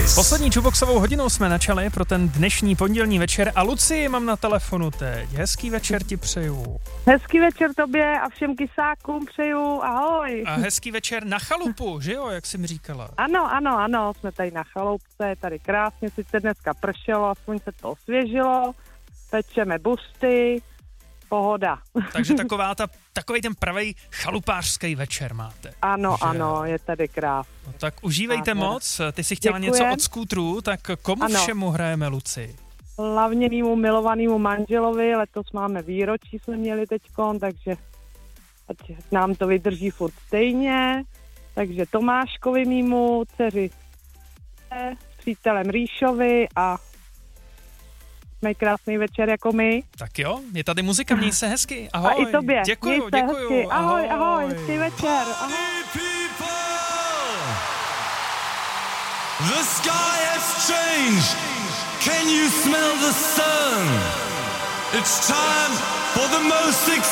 Poslední Jukeboxovou hodinou jsme načali pro ten dnešní pondělní večer a Lucii mám na telefonu teď. Hezký večer ti přeju. Hezký večer tobě a všem kysákům přeju, ahoj. A hezký večer na chalupu, že jo, jak jsi mi říkala. Ano, jsme tady na chaloupce, tady krásně, sice dneska pršelo, aspoň se to osvěžilo, pečeme buřty, pohoda. Takže takovej ten pravej chalupářský večer máte. Ano, je tady krásně. No, tak užívejte moc, ty jsi chtěla něco od skútru, tak komu všemu hrajeme, Luci? Hlavně mýmu milovanému manželovi, letos máme výročí, jsme měli teďkon, takže ať nám to vydrží furt stejně, takže Tomáškovi mýmu, dceři s přítelem Ríšovi a mají krásný večer jako my. Tak jo, je tady muzika, měj se hezky, ahoj. A i tobě, děkuju. Hezky. Ahoj, hezký večer, ahoj. The sky has changed. Can you smell the sun? It's time for the most